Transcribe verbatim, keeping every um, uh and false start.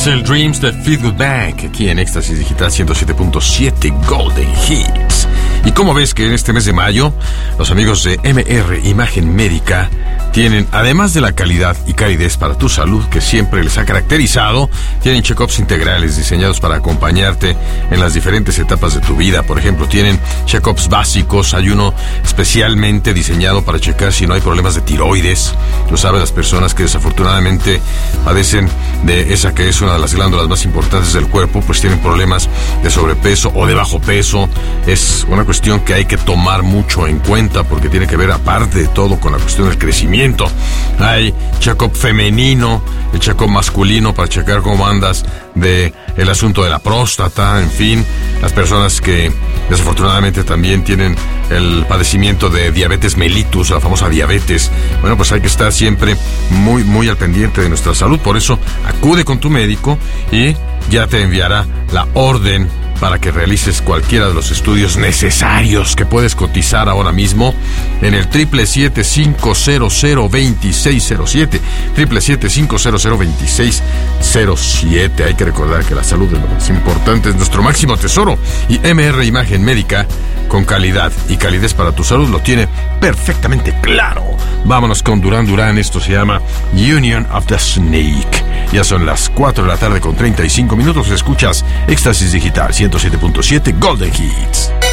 Castle Dreams de Fleetwood Mac, aquí en Éxtasis Digital ciento siete punto siete Golden Hits. Y como ves que en este mes de mayo, los amigos de M R Imagen Médica tienen, además de la calidad y calidez para tu salud que siempre les ha caracterizado, tienen check-ups integrales diseñados para acompañarte en las diferentes etapas de tu vida. Por ejemplo, tienen check-ups básicos, hay uno especialmente diseñado para checar si no hay problemas de tiroides. Lo saben las personas que desafortunadamente padecen de esa que es una de las glándulas más importantes del cuerpo, pues tienen problemas de sobrepeso o de bajo peso. Es una cuestión que hay que tomar mucho en cuenta porque tiene que ver, aparte de todo, con la cuestión del crecimiento. Hay check-up femenino, el check-up masculino para checar cómo andas de el asunto de la próstata, en fin, las personas que desafortunadamente también tienen el padecimiento de diabetes mellitus, la famosa diabetes. Bueno, pues hay que estar siempre muy, muy al pendiente de nuestra salud. Por eso, acude con tu médico y ya te enviará la orden para que realices cualquiera de los estudios necesarios que puedes cotizar ahora mismo en el siete siete siete, cinco cero cero, dos seis cero siete, siete siete siete, cinco cero cero, dos seis cero siete. Hay que recordar que la salud es lo más importante, es nuestro máximo tesoro, y M R Imagen Médica, con calidad y calidez para tu salud, lo tiene perfectamente claro. Vámonos con Duran Duran, esto se llama Union of the Snake. Ya son las cuatro de la tarde con treinta y cinco minutos, escuchas Éxtasis Digital ciento siete punto siete Golden Hits.